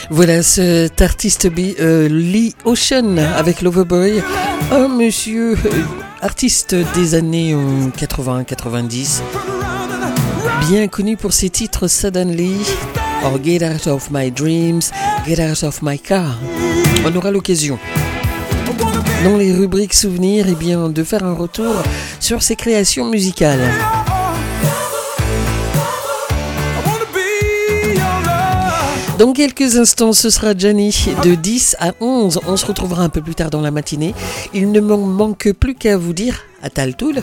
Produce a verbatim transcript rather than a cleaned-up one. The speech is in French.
Voilà cet artiste B, euh, Lee Ocean avec Loverboy, un monsieur euh, artiste des années euh, quatre-vingts quatre-vingt-dix, bien connu pour ses titres Suddenly, or Get Out of My Dreams, Get Out of My Car. On aura l'occasion, dans les rubriques souvenirs, eh bien, de faire un retour sur ses créations musicales. Dans quelques instants, ce sera Gianni de dix à onze. On se retrouvera un peu plus tard dans la matinée. Il ne m'en manque plus qu'à vous dire à Taltoul.